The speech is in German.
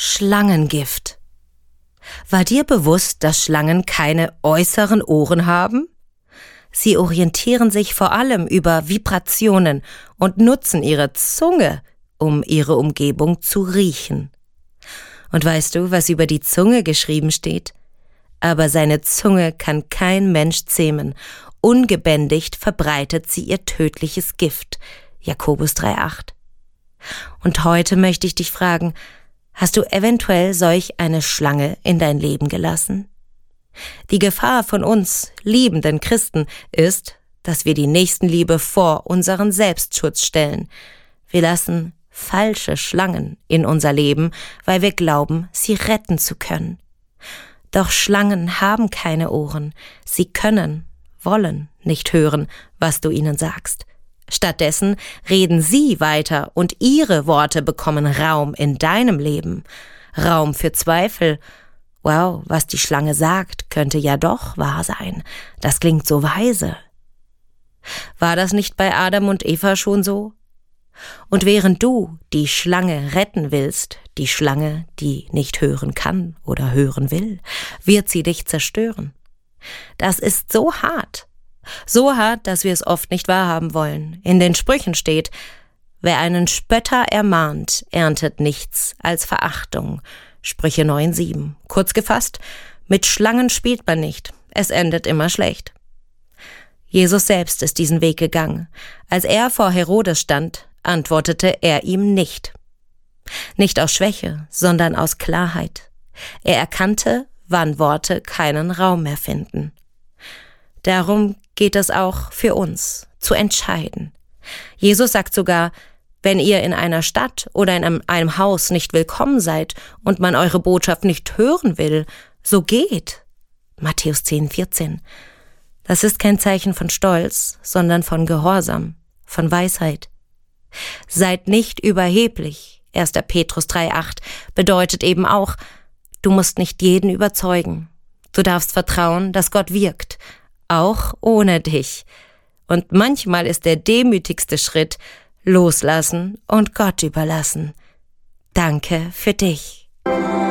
Schlangengift. War dir bewusst, dass Schlangen keine äußeren Ohren haben? Sie orientieren sich vor allem über Vibrationen und nutzen ihre Zunge, um ihre Umgebung zu riechen. Und weißt du, was über die Zunge geschrieben steht? Aber seine Zunge kann kein Mensch zähmen. Ungebändigt verbreitet sie ihr tödliches Gift. Jakobus 3,8. Und heute möchte ich dich fragen, hast du eventuell solch eine Schlange in dein Leben gelassen? Die Gefahr von uns, liebenden Christen, ist, dass wir die Nächstenliebe vor unseren Selbstschutz stellen. Wir lassen falsche Schlangen in unser Leben, weil wir glauben, sie retten zu können. Doch Schlangen haben keine Ohren. Sie können, wollen nicht hören, was du ihnen sagst. Stattdessen reden sie weiter und ihre Worte bekommen Raum in deinem Leben. Raum für Zweifel. Wow, was die Schlange sagt, könnte ja doch wahr sein. Das klingt so weise. War das nicht bei Adam und Eva schon so? Und während du die Schlange retten willst, die Schlange, die nicht hören kann oder hören will, wird sie dich zerstören. Das ist so hart. So hart, dass wir es oft nicht wahrhaben wollen. In den Sprüchen steht, wer einen Spötter ermahnt, erntet nichts als Verachtung. Sprüche 9,7. Kurz gefasst, mit Schlangen spielt man nicht. Es endet immer schlecht. Jesus selbst ist diesen Weg gegangen. Als er vor Herodes stand, antwortete er ihm nicht. Nicht aus Schwäche, sondern aus Klarheit. Er erkannte, wann Worte keinen Raum mehr finden. Darum geht es auch für uns, zu entscheiden. Jesus sagt sogar, wenn ihr in einer Stadt oder in einem Haus nicht willkommen seid und man eure Botschaft nicht hören will, so geht. Matthäus 10,14. Das ist kein Zeichen von Stolz, sondern von Gehorsam, von Weisheit. Seid nicht überheblich. 1. Petrus 3,8 bedeutet eben auch, du musst nicht jeden überzeugen. Du darfst vertrauen, dass Gott wirkt, auch ohne dich. Und manchmal ist der demütigste Schritt, loslassen und Gott überlassen. Danke für dich.